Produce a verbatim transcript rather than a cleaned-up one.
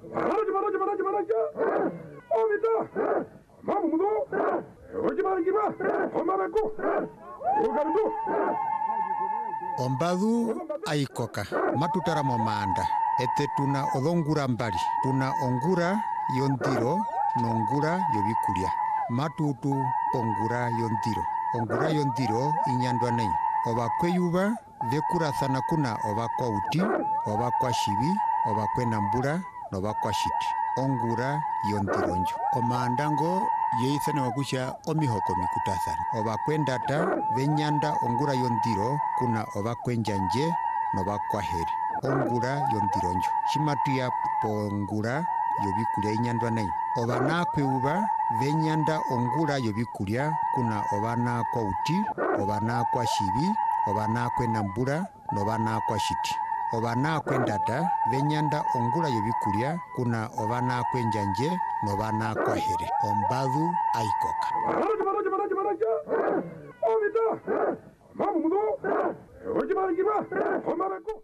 Maraja maraja maraja maraja. Omita. Mamu mudo. Oji marangiba. Omarako. Ogarudo. Ombadu aikoka matutara momanda ete tuna odongura mbali tuna ongura yondiro nongura yobikulia matutu ongura yondiro ongura yondiro inyandwa nei oba kweyuba vekura sana kuna oba kwa uti oba kwa shibi oba kwena mbura noba kwa shiti ongura yondironjo omandango yeithane wakusha omihoko mikutasana oba kwendata venyanda ongura yondiro kuna oba kwenjanje noba kwa heri ongura yondironjo shimatuya pongura yobikulia inyandwa nei oba nakweuba venyanda ongura yobikulia kuna oba nakwa uti oba nakwa shibi oba nakwena mbura noba nakwa shiti oba nakwendata venyanda ongura yobikulia kuna oba nakwenjanje noba nakwa here ombadu aikoka Maraja maraja maraja maraja. Omita. Mamu mudo. Oji marangiba. Omarako.